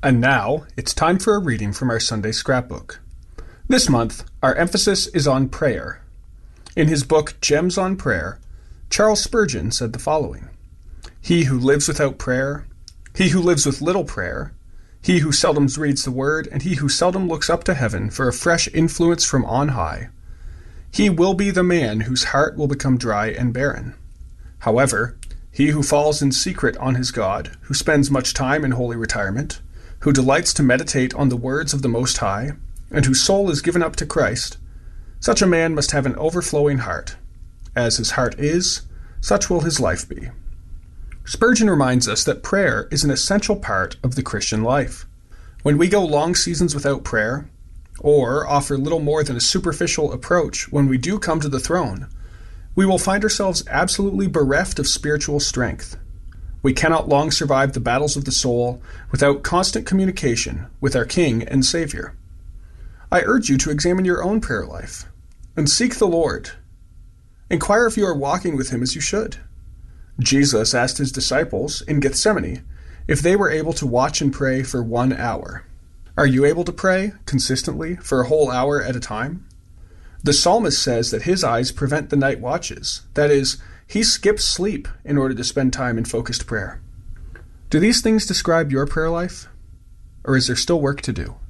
And now, it's time for a reading from our Sunday scrapbook. This month, our emphasis is on prayer. In his book, Gems on Prayer, Charles Spurgeon said the following: "He who lives without prayer, he who lives with little prayer, he who seldom reads the Word, and he who seldom looks up to heaven for a fresh influence from on high, he will be the man whose heart will become dry and barren. However, he who falls in secret on his God, who spends much time in holy retirement, who delights to meditate on the words of the Most High, and whose soul is given up to Christ, such a man must have an overflowing heart. As his heart is, such will his life be." Spurgeon reminds us that prayer is an essential part of the Christian life. When we go long seasons without prayer, or offer little more than a superficial approach when we do come to the throne, we will find ourselves absolutely bereft of spiritual strength. We cannot long survive the battles of the soul without constant communication with our King and Savior. I urge you to examine your own prayer life and seek the Lord. Inquire if you are walking with Him as you should. Jesus asked His disciples in Gethsemane if they were able to watch and pray for 1 hour. Are you able to pray consistently for a whole hour at a time? The psalmist says that his eyes prevent the night watches. That is, he skips sleep in order to spend time in focused prayer. Do these things describe your prayer life? Or is there still work to do?